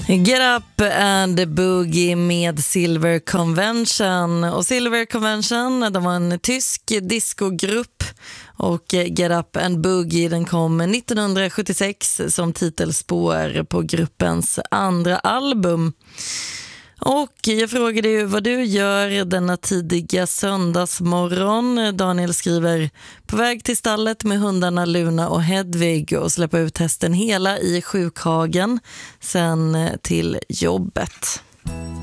Get Up and Boogie med Silver Convention. Och Silver Convention, de var en tysk discogrupp. Och Get Up and Boogie, den kom 1976 som titelspår på gruppens andra album. Och jag frågade ju vad du gör denna tidiga söndagsmorgon. Daniel skriver: på väg till stallet med hundarna Luna och Hedvig och släppa ut hästen Hela i sjukhagen, sen till jobbet.